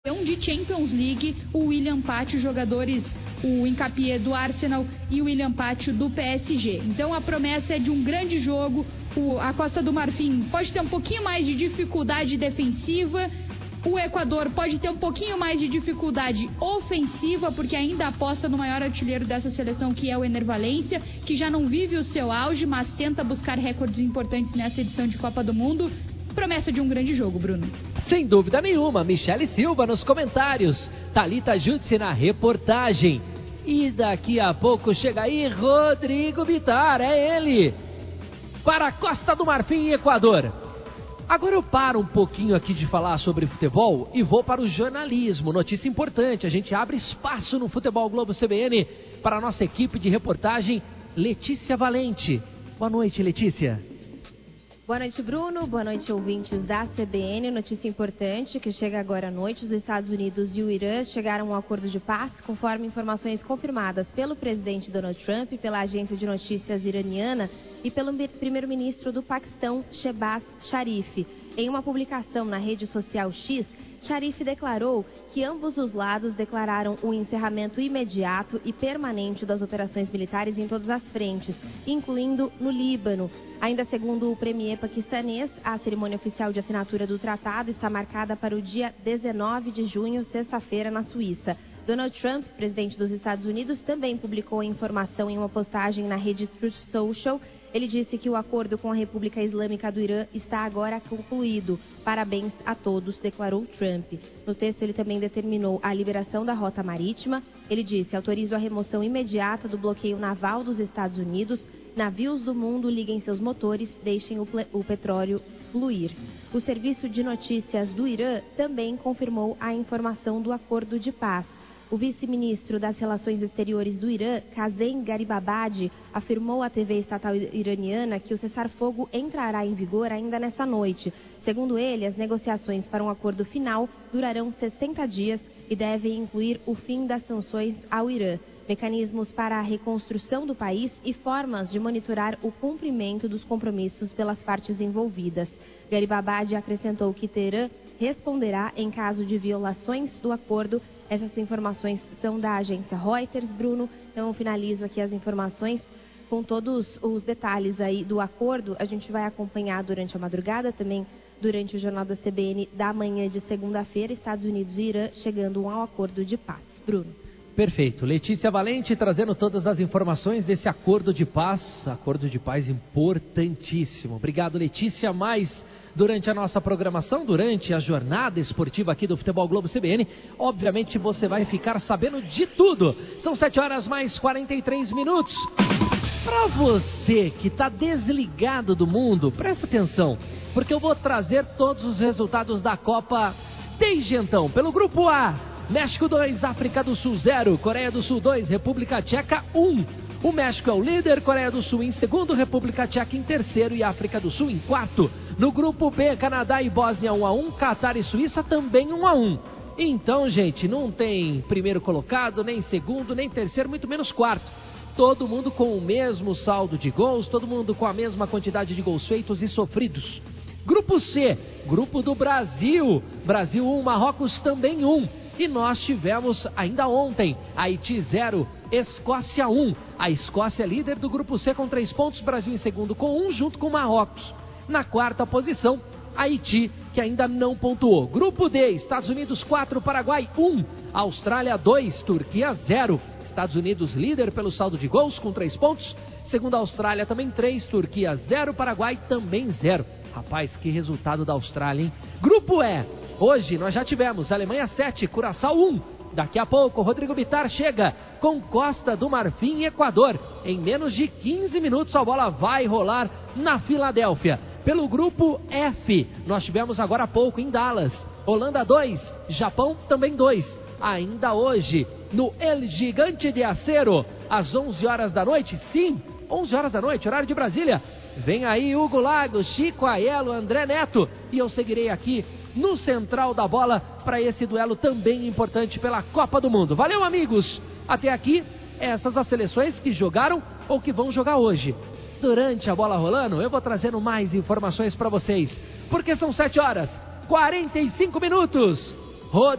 de Champions League, o William Patti, jogadores, o Hincapié do Arsenal e o William Patti do PSG. Então a promessa é de um grande jogo. A Costa do Marfim pode ter um pouquinho mais de dificuldade defensiva, o Equador pode ter um pouquinho mais de dificuldade ofensiva, porque ainda aposta no maior artilheiro dessa seleção, que é o Ener Valencia, que já não vive o seu auge, mas tenta buscar recordes importantes nessa edição de Copa do Mundo. Promessa de um grande jogo, Bruno. Sem dúvida nenhuma, Michele Silva nos comentários, Thalita Jutsi na reportagem. E daqui a pouco chega aí Rodrigo Bittar, é ele, para a Costa do Marfim e Equador. Agora eu paro um pouquinho aqui de falar sobre futebol e vou para o jornalismo. Notícia importante, a gente abre espaço no Futebol Globo CBN para a nossa equipe de reportagem, Letícia Valente. Boa noite, Letícia. Boa noite, Bruno. Boa noite, ouvintes da CBN. Notícia importante que chega agora à noite. Os Estados Unidos e o Irã chegaram a um acordo de paz, conforme informações confirmadas pelo presidente Donald Trump, pela agência de notícias iraniana e pelo primeiro-ministro do Paquistão, Shehbaz Sharif. Em uma publicação na rede social X, Sharif declarou que ambos os lados declararam o encerramento imediato e permanente das operações militares em todas as frentes, incluindo no Líbano. Ainda segundo o premier paquistanês, a cerimônia oficial de assinatura do tratado está marcada para o dia 19 de junho, sexta-feira, na Suíça. Donald Trump, presidente dos Estados Unidos, também publicou a informação em uma postagem na rede Truth Social. Ele disse que o acordo com a República Islâmica do Irã está agora concluído. Parabéns a todos, declarou Trump. No texto, ele também determinou a liberação da rota marítima. Ele disse: autorizo a remoção imediata do bloqueio naval dos Estados Unidos. Navios do mundo, liguem seus motores, deixem o petróleo fluir. O Serviço de Notícias do Irã também confirmou a informação do acordo de paz. O vice-ministro das Relações Exteriores do Irã, Kazem Garibabadi, afirmou à TV estatal iraniana que o cessar-fogo entrará em vigor ainda nessa noite. Segundo ele, as negociações para um acordo final durarão 60 dias e devem incluir o fim das sanções ao Irã, mecanismos para a reconstrução do país e formas de monitorar o cumprimento dos compromissos pelas partes envolvidas. Garibabadi acrescentou que Teherã responderá em caso de violações do acordo. Essas informações são da agência Reuters, Bruno. Então eu finalizo aqui as informações com todos os detalhes aí do acordo. A gente vai acompanhar durante a madrugada, também durante o Jornal da CBN da manhã de segunda-feira, Estados Unidos e Irã chegando a um acordo de paz. Bruno. Perfeito. Letícia Valente trazendo todas as informações desse acordo de paz importantíssimo. Obrigado, Letícia. Mais durante a nossa programação, durante a jornada esportiva aqui do Futebol Globo CBN, obviamente você vai ficar sabendo de tudo. São 7h mais 43 minutos. Para você que está desligado do mundo, presta atenção, porque eu vou trazer todos os resultados da Copa desde então. Pelo Grupo A, México 2, África do Sul 0, Coreia do Sul 2, República Tcheca 1. O México é o líder, Coreia do Sul em segundo, República Tcheca em terceiro e África do Sul em quarto. No Grupo B, Canadá e Bósnia 1-1, Catar e Suíça também 1-1. Então, gente, não tem primeiro colocado, nem segundo, nem terceiro, muito menos quarto. Todo mundo com o mesmo saldo de gols, todo mundo com a mesma quantidade de gols feitos e sofridos. Grupo C, Grupo do Brasil. Brasil 1, Marrocos também 1. E nós tivemos ainda ontem, Haiti 0, Escócia 1. A Escócia é líder do Grupo C com 3 pontos, Brasil em segundo com 1, junto com Marrocos. Na quarta posição, Haiti, que ainda não pontuou. Grupo D, Estados Unidos 4, Paraguai 1, Austrália 2, Turquia 0. Estados Unidos líder pelo saldo de gols com 3 pontos. Segundo a Austrália também 3, Turquia 0, Paraguai também 0. Rapaz, que resultado da Austrália, hein? Grupo E, hoje nós já tivemos Alemanha 7, Curaçao 1. Daqui a pouco, Rodrigo Bittar chega com Costa do Marfim e Equador. Em menos de 15 minutos, a bola vai rolar na Filadélfia. Pelo Grupo F, nós tivemos agora há pouco em Dallas, Holanda 2, Japão também 2. Ainda hoje, no El Gigante de Acero, às 11 horas da noite, sim, 11 horas da noite, horário de Brasília. Vem aí Hugo Lagos, Chico Aiello, André Neto e eu seguirei aqui no Central da Bola para esse duelo também importante pela Copa do Mundo. Valeu, amigos! Até aqui, essas as seleções que jogaram ou que vão jogar hoje. Durante a bola rolando, eu vou trazendo mais informações para vocês, porque são 7h45.